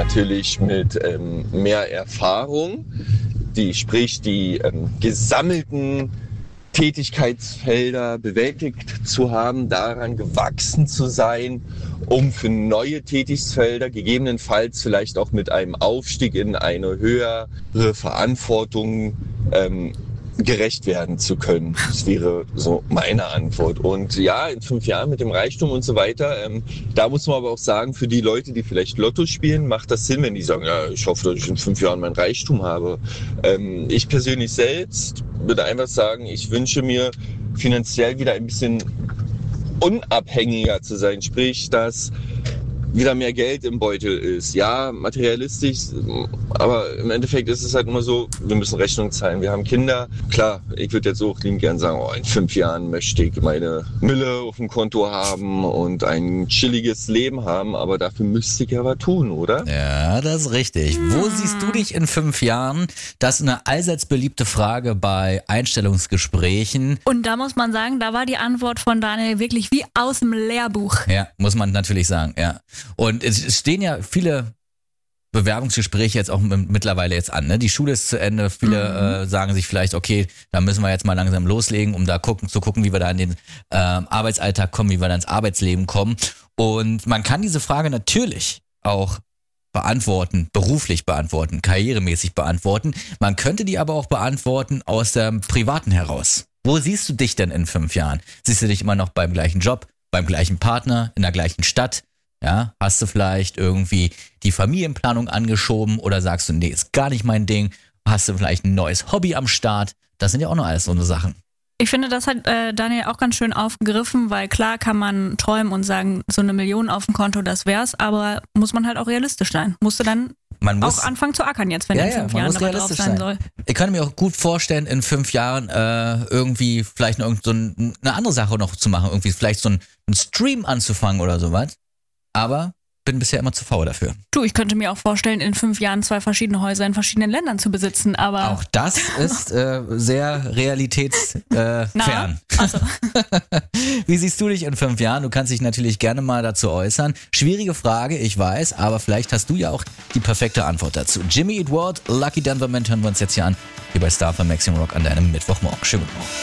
natürlich mit mehr Erfahrung, die gesammelten Tätigkeitsfelder bewältigt zu haben, daran gewachsen zu sein, um für neue Tätigkeitsfelder gegebenenfalls vielleicht auch mit einem Aufstieg in eine höhere Verantwortung gerecht werden zu können. Das wäre so meine Antwort. Und ja, in 5 Jahren mit dem Reichtum und so weiter, da muss man aber auch sagen, für die Leute, die vielleicht Lotto spielen, macht das Sinn, wenn die sagen, ja, ich hoffe, dass ich in 5 Jahren mein Reichtum habe. Ich persönlich selbst würde einfach sagen, ich wünsche mir finanziell wieder ein bisschen unabhängiger zu sein, sprich, dass wieder mehr Geld im Beutel ist. Ja, materialistisch, aber im Endeffekt ist es halt immer so, wir müssen Rechnung zahlen. Wir haben Kinder. Klar, ich würde jetzt auch liebend gern sagen, in 5 Jahren möchte ich meine Mille auf dem Konto haben und ein chilliges Leben haben, aber dafür müsste ich ja was tun, oder? Ja, das ist richtig. Wo siehst du dich in 5 Jahren? Das ist eine allseits beliebte Frage bei Einstellungsgesprächen. Und da muss man sagen, da war die Antwort von Daniel wirklich wie aus dem Lehrbuch. Ja, muss man natürlich sagen, ja. Und es stehen ja viele Bewerbungsgespräche jetzt auch mittlerweile jetzt an. Ne? Die Schule ist zu Ende. Viele sagen sich vielleicht, okay, da müssen wir jetzt mal langsam loslegen, um da zu gucken, wie wir da in den Arbeitsalltag kommen, wie wir da ins Arbeitsleben kommen. Und man kann diese Frage natürlich auch beantworten, beruflich beantworten, karrieremäßig beantworten. Man könnte die aber auch beantworten aus dem Privaten heraus. Wo siehst du dich denn in 5 Jahren? Siehst du dich immer noch beim gleichen Job, beim gleichen Partner, in der gleichen Stadt? Ja, hast du vielleicht irgendwie die Familienplanung angeschoben oder sagst du, nee, ist gar nicht mein Ding? Hast du vielleicht ein neues Hobby am Start? Das sind ja auch noch alles so eine Sachen. Ich finde, das hat Daniel auch ganz schön aufgegriffen, weil klar kann man träumen und sagen, so 1 Million auf dem Konto, das wär's, aber muss man halt auch realistisch sein. Musst du dann auch anfangen zu ackern jetzt, wenn in 5 Jahren dabei drauf sein soll. Ich kann mir auch gut vorstellen, in 5 Jahren irgendwie vielleicht noch so eine andere Sache noch zu machen, irgendwie vielleicht so einen Stream anzufangen oder sowas. Aber bin bisher immer zu faul dafür. Du, ich könnte mir auch vorstellen, in 5 Jahren 2 verschiedene Häuser in verschiedenen Ländern zu besitzen, aber... Auch das ist sehr realitätsfern. Also. Wie siehst du dich in 5 Jahren? Du kannst dich natürlich gerne mal dazu äußern. Schwierige Frage, ich weiß, aber vielleicht hast du ja auch die perfekte Antwort dazu. Jimmy Eat World, Lucky Denverman hören wir uns jetzt hier an, hier bei Star für Maximum Rock an deinem Mittwochmorgen. Schönen guten Morgen.